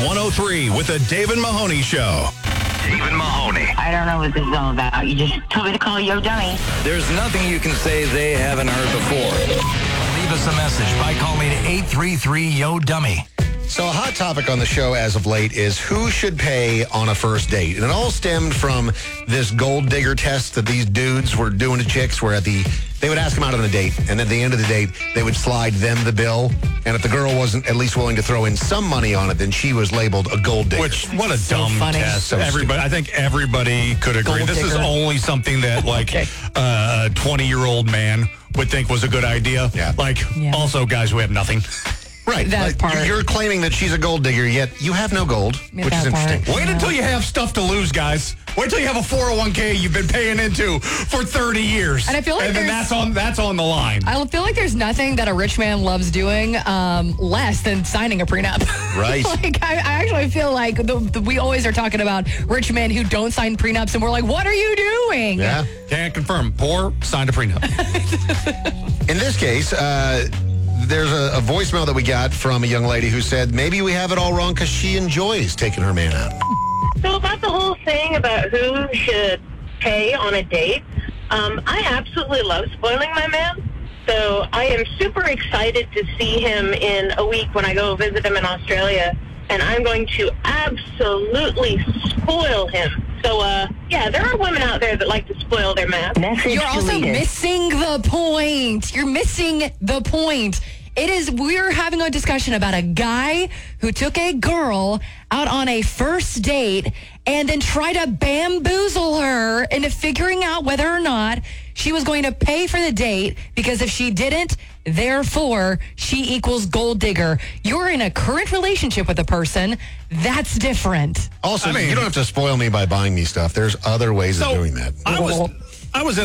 103 with the Dave and Mahoney Show. Dave and Mahoney. I don't know what this is all about. You just told me to call Yo Dummy. There's nothing you can say they haven't heard before. Leave us a message by calling 833-YO-DUMMY. So a hot topic on the show as of late is who should pay on a first date. And it all stemmed from this gold digger test that these dudes were doing to chicks where they would ask them out on a date, and at the end of the date, they would slide them the bill. And if the girl wasn't at least willing to throw in some money on it, then she was labeled a gold digger. What a dumb test. So I think everybody could agree. Gold this digger. is only something that a 20-year-old man would think was a good idea. Yeah. Also guys who have nothing. Right. That part. You're claiming that she's a gold digger, yet you have no gold, which is interesting. Wait until you have stuff to lose, guys. Wait till you have a 401k you've been paying into for 30 years. And I feel like then that's on the line. I feel like there's nothing that a rich man loves doing less than signing a prenup. Right. I actually feel like we always are talking about rich men who don't sign prenups, and we're like, what are you doing? Yeah. Can't confirm. Poor signed a prenup. In this case, there's a voicemail that we got from a young lady who said maybe we have it all wrong because she enjoys taking her man out. So about the whole thing about who should pay on a date, I absolutely love spoiling my man. So I am super excited to see him in a week when I go visit him in Australia, and I'm going to absolutely spoil him. So, there are women out there that like to spoil their man. You're also missing the point. You're missing the point. We're having a discussion about a guy who took a girl out on a first date and then tried to bamboozle her into figuring out whether or not she was going to pay for the date, because if she didn't, therefore, she equals gold digger. You're in a current relationship with a person. That's different. Also, you don't have to spoil me by buying me stuff. There's other ways of doing that. I was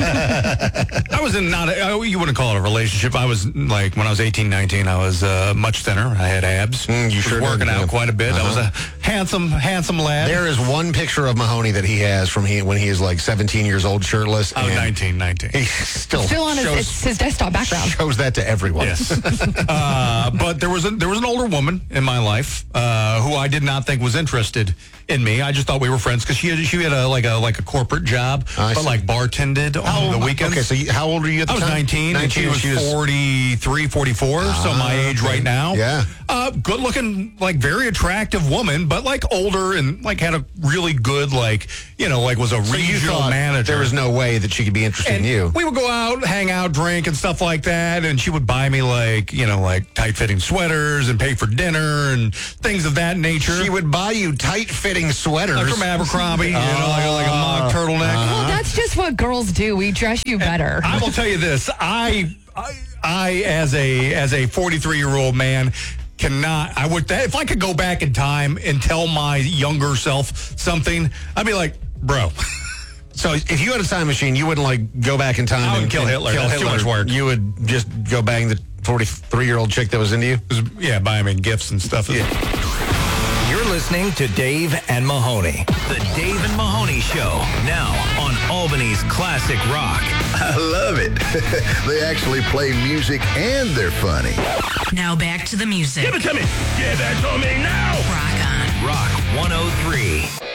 in you wouldn't call it a relationship. I was when I was 18, 19, I was much thinner. I had abs. You sure was working did, out quite a bit. I was a handsome lad. There is one picture of Mahoney that he has from when he is like 17 years old, shirtless. I was 19. He still on his desktop background. Shows that to everyone. Yes. But there was an older woman in my life who I did not think was interested in me. I just thought we were friends because she had a corporate job, but bartended on the weekends. Okay, so how old were you at the time? I was 19, and she was 43, 44, so my age right now. Yeah. Good looking, very attractive woman, but older and had a really good, was a regional manager. There was no way that she could be interested in you. We would go out, hang out, drink and stuff like that, and she would buy me tight-fitting sweaters and pay for dinner and things of that nature. She would buy you tight-fitting sweaters. From Abercrombie, like a mock turtleneck. Well, that's just what girls do. We dress you better. I will tell you this. I as a 43-year-old man, if I could go back in time and tell my younger self something, I'd be like, bro. So if you had a time machine, you wouldn't go back in time and kill Hitler. That's too much work. You would just go bang the 43-year-old chick that was into you? Yeah, buy me gifts and stuff. Yeah. You're listening to Dave and Mahoney. The Dave and Mahoney Show, now on Albany's Classic Rock. I love it. They actually play music and they're funny. Now back to the music. Give it to me. Give it to me now. Rock on. Rock 103.